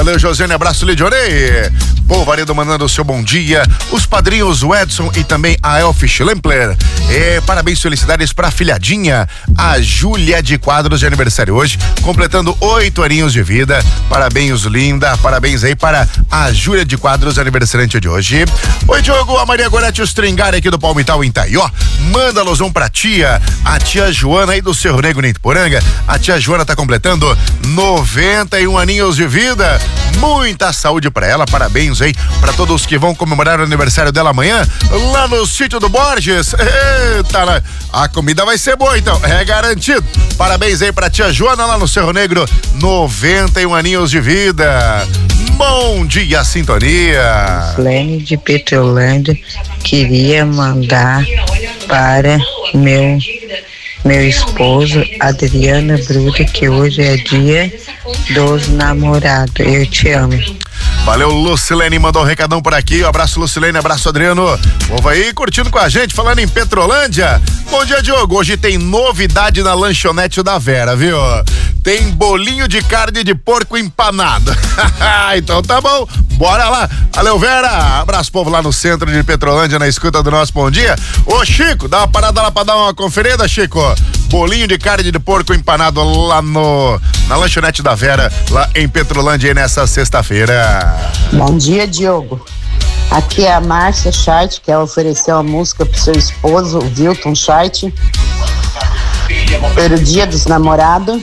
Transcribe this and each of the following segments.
Valeu, Josiane, abraço, Lidionei. Polvaredo mandando o seu bom dia. Os padrinhos, o Edson e também a Elfish Lempler. Parabéns, felicidades pra filhadinha, a Júlia de Quadros, de aniversário hoje, completando 8 aninhos de vida. Parabéns, linda. Parabéns aí para a Júlia de Quadros, aniversariante de hoje. Oi, Diogo, a Maria Gorete Stringari aqui do Palmital em Itaió. Manda alusão pra tia, a tia Joana aí do Cerro Negro, em Ituporanga. A tia Joana tá completando 91 aninhos de vida. Muita saúde pra ela, parabéns aí pra todos que vão comemorar o aniversário dela amanhã, lá no sítio do Borges. Eita, a comida vai ser boa então, é garantido. Parabéns aí pra tia Joana lá no Cerro Negro, 91 aninhos de vida. Bom dia, sintonia. Lene de Petrolândia, queria mandar para meu esposo Adriana Bruda, que hoje é dia dos namorados. Eu te amo. Valeu, Lucilene, mandou um recadão por aqui. Um abraço, Lucilene, abraço, Adriano. Povo aí curtindo com a gente, falando em Petrolândia. Bom dia, Diogo. Hoje tem novidade na lanchonete da Vera, viu? Tem bolinho de carne de porco empanado. Então tá bom, bora lá. Valeu, Vera. Abraço, povo lá no centro de Petrolândia, na escuta do nosso bom dia. Ô, Chico, dá uma parada lá pra dar uma conferida, Chico. Bolinho de carne de porco empanado lá na lanchonete da Vera, lá em Petrolândia, aí nessa sexta-feira. Bom dia, Diogo. Aqui é a Márcia Scheidt, que ofereceu a música pro seu esposo, o Wilton Scheidt, pelo Dia dos Namorados.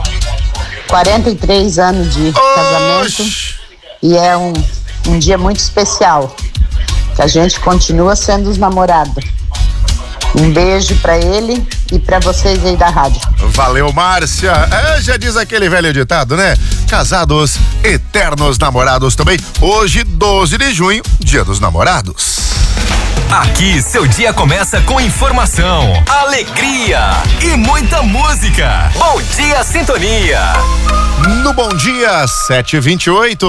43 anos de casamento. E é um dia muito especial, que a gente continua sendo os namorados. Um beijo pra ele e pra vocês aí da rádio. Valeu, Márcia. Já diz aquele velho ditado, né? Casados, eternos namorados também. Hoje, 12 de junho, Dia dos Namorados. Aqui, seu dia começa com informação, alegria e muita música. Bom dia, sintonia. No Bom Dia, 7h28.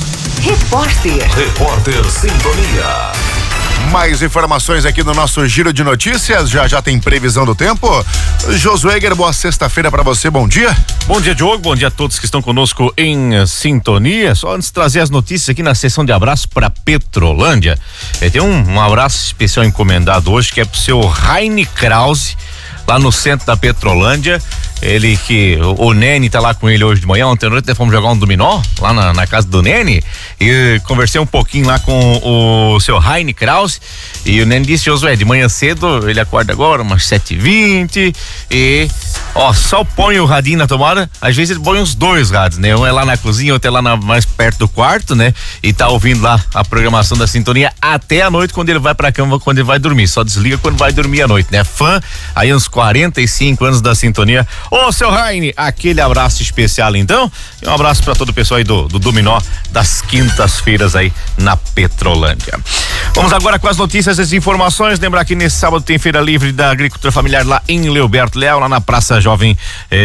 Repórter Sintonia. Mais informações aqui no nosso giro de notícias. Já tem previsão do tempo. Josué, boa sexta-feira pra você, bom dia. Bom dia, Diogo, bom dia a todos que estão conosco em sintonia. Só antes de trazer as notícias aqui na sessão de abraço pra Petrolândia, tem um abraço especial encomendado hoje, que é pro seu Heine Krause, lá no centro da Petrolândia. Ele que, o Nene tá lá com ele hoje de manhã. Ontem à noite fomos jogar um dominó lá na casa do Nene e conversei um pouquinho lá com o seu Heine Krause, e o Nene disse: Josué, de manhã cedo ele acorda agora umas 7h20 e só põe o radinho na tomada. Às vezes ele põe uns 2 rádios, né? Um é lá na cozinha, outro é lá mais perto do quarto, né? E tá ouvindo lá a programação da sintonia até a noite, quando ele vai pra cama, quando ele vai dormir. Só desliga quando vai dormir à noite, né? Fã aí uns 45 anos da sintonia. Ô, seu Heine, aquele abraço especial então, e um abraço para todo o pessoal aí do Dominó das quintas-feiras aí na Petrolândia. Vamos agora com as notícias e as informações. Lembrar que nesse sábado tem feira livre da agricultura familiar lá em Leoberto Leal, lá na Praça Jovem,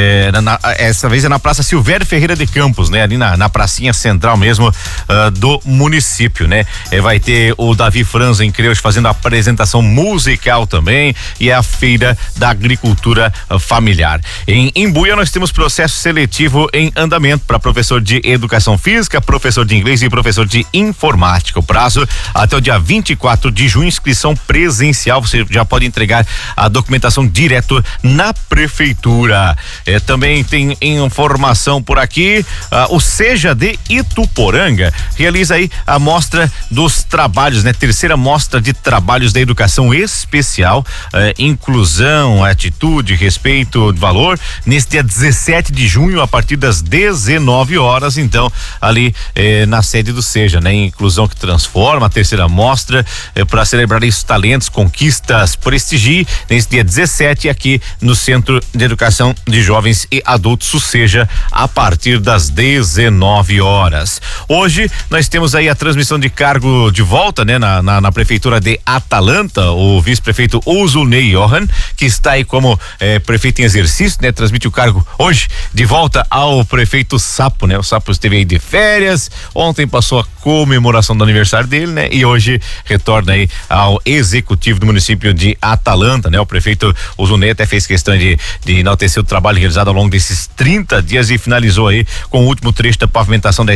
essa vez é na Praça Silvério Ferreira de Campos, né? Ali na pracinha central mesmo do município, né? Vai ter o Davi Franza em Creus fazendo a apresentação musical também, e é a feira da agricultura familiar. Em Imbuia nós temos processo seletivo em andamento para professor de educação física, professor de inglês e professor de informática. O prazo até o dia 24 de junho, inscrição presencial. Você já pode entregar a documentação direto na prefeitura. Também tem informação por aqui, o Seja de Ituporanga realiza aí a mostra dos trabalhos, né? Terceira mostra de trabalhos da educação especial, inclusão, atitude, respeito, valor, nesse dia 17 de junho, a partir das 19 horas, então, ali na sede do Seja, né? Inclusão que transforma, a terceira mostra, para celebrar esses talentos, conquistas, prestigie, nesse dia 17, aqui no Centro de Educação de Jovens e Adultos, o Seja, a partir das 19 horas. Hoje, nós temos aí a transmissão de cargo de volta, né? Na Prefeitura de Atalanta, o vice-prefeito Uzunei Johan, que está aí como prefeito em exercício, né? Transmite o cargo hoje de volta ao prefeito Sapo, né? O Sapo esteve aí de férias, ontem passou a comemoração do aniversário dele, né? E hoje retorna aí ao executivo do município de Atalanta, né? O prefeito Uzunei até fez questão de enaltecer o trabalho realizado ao longo desses 30 dias e finalizou aí com o último trecho da pavimentação da